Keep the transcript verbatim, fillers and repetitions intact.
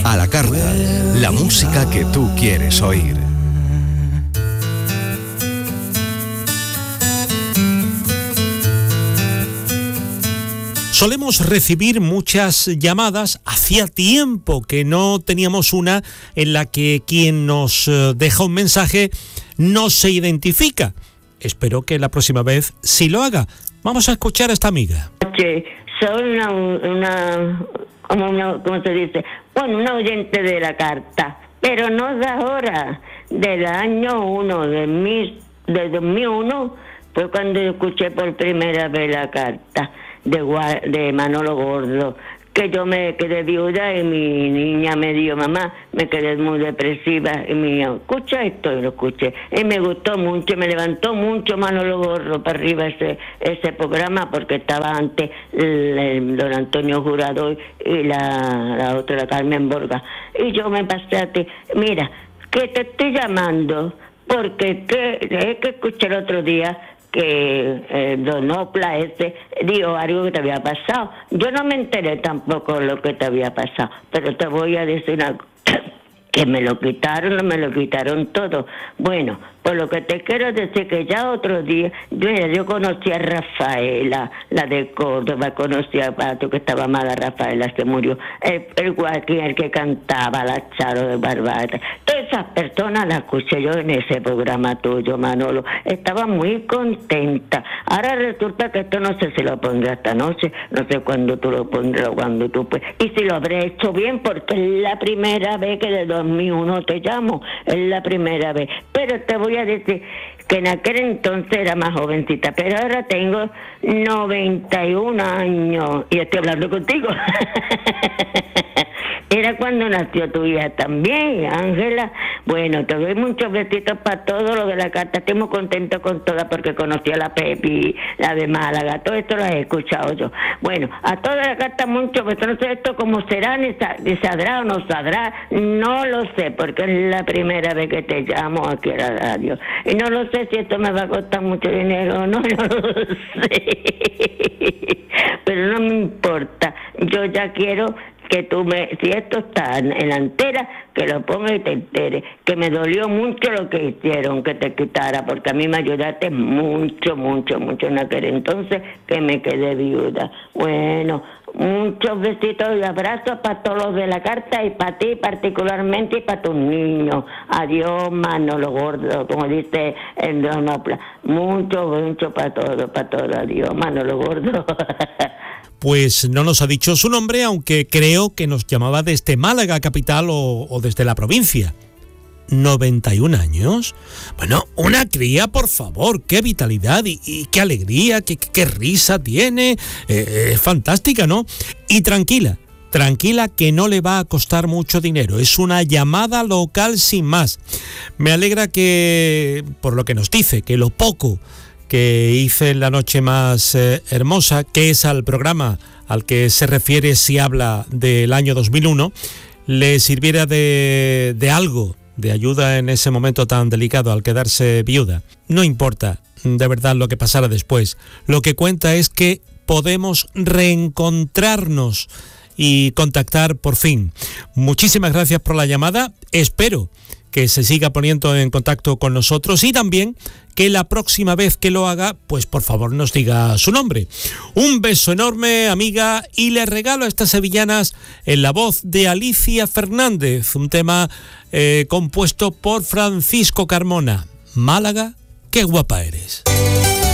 A la carta, la música que tú quieres oír. Solemos recibir muchas llamadas. Hacía tiempo que no teníamos una en la que quien nos deja un mensaje no se identifica. Espero que la próxima vez sí lo haga. Vamos a escuchar a esta amiga. Sí, soy una, una, como una, ¿cómo se dice? Bueno, una oyente de la carta, pero no de ahora, del año uno, de, mi, de dos mil uno, fue cuando escuché por primera vez la carta de, de Manolo Gordo, que yo me quedé viuda y mi niña me dijo, mamá, me quedé muy depresiva, y me dijo, escucha esto, y lo escuché, y me gustó mucho, me levantó mucho Manolo Gordo para arriba ese ese programa, porque estaba antes el, el don Antonio Jurado y la, la otra, la Carmen Borga, y yo me pasé a ti, mira, que te estoy llamando, porque que, es que escuché el otro día que eh, Don Opla ese dijo algo que te había pasado. Yo no me enteré tampoco de lo que te había pasado, pero te voy a decir algo, que me lo quitaron, me lo quitaron todo. Bueno, por lo que te quiero decir que ya otro día, yo, yo conocí a Rafaela, la de Córdoba, conocí a Pato, que estaba mala, Rafaela se murió, el, el, el que cantaba, la Charo de Barbata. Todas esas personas las escuché yo en ese programa tuyo, Manolo. Estaba muy contenta. Ahora resulta que esto no sé si lo pondré esta noche, no sé cuándo tú lo pondrás o cuándo tú pues. Y si lo habré hecho bien, porque es la primera vez que de dos mil uno te llamo, es la primera vez. Pero te voy a decir que en aquel entonces era más jovencita, pero ahora tengo noventa y un años y estoy hablando contigo. Era cuando nació tu hija también, Ángela. Bueno, te doy muchos besitos para todo lo de la carta. Estoy muy contento con todas porque conocí a la Pepi, la de Málaga. Todo esto lo he escuchado yo. Bueno, a toda la carta muchos besitos. No sé esto cómo será, ni, sa- ni saldrá o no saldrá. No lo sé, porque es la primera vez que te llamo aquí a la radio. Y no lo sé si esto me va a costar mucho dinero o no, no lo sé. Pero no me importa. Yo ya quiero que tú me, si esto está en la entera, que lo ponga y te entere, que me dolió mucho lo que hicieron, que te quitara, porque a mí me ayudaste mucho, mucho, mucho en aquel entonces, que me quedé viuda. Bueno, muchos besitos y abrazos para todos los de la carta y para ti particularmente y para tus niños. Adiós, Manolo Gordo, como dice el Don Opla. Mucho, mucho para todo, para todo. Adiós, Manolo Gordo. Pues no nos ha dicho su nombre, aunque creo que nos llamaba desde Málaga capital o, o desde la provincia. noventa y un años. Bueno, una cría, por favor, qué vitalidad y, y qué alegría, qué, qué risa tiene. Eh, es fantástica, ¿no? Y tranquila, tranquila que no le va a costar mucho dinero. Es una llamada local sin más. Me alegra que, por lo que nos dice, que lo poco que hice en la noche más eh, hermosa, que es al programa al que se refiere si habla del año dos mil uno, le sirviera de, de algo, de ayuda en ese momento tan delicado al quedarse viuda. No importa de verdad lo que pasara después. Lo que cuenta es que podemos reencontrarnos y contactar por fin. Muchísimas gracias por la llamada. Espero que se siga poniendo en contacto con nosotros y también que la próxima vez que lo haga, pues por favor nos diga su nombre. Un beso enorme, amiga, y le regalo a estas sevillanas en la voz de Alicia Fernández, un tema eh, compuesto por Francisco Carmona. Málaga, qué guapa eres.